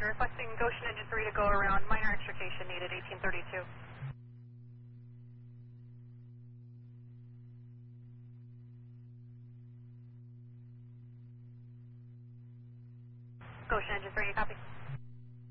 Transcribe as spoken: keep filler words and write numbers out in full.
requesting Goshen Engine three to go around. Minor extrication needed, eighteen thirty-two. Goshen Engine three, copy.